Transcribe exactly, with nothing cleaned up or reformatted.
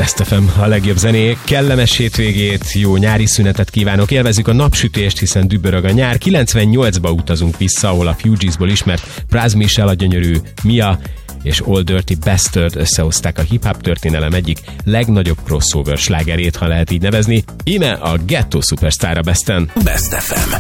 Best ef em, a legjobb zenék. Kellemes hétvégét, jó nyári szünetet kívánok. Élvezzük a napsütést, hiszen dübörög a nyár. kilencvennyolcba utazunk vissza, ahol a Fugeesból ismert Pras Michel, a gyönyörű Mia és Old Dirty Bastard összehozták a hip-hop történelem egyik legnagyobb crossover slágerét, ha lehet így nevezni. Íme a Ghetto Superstar a Besten. Best ef em.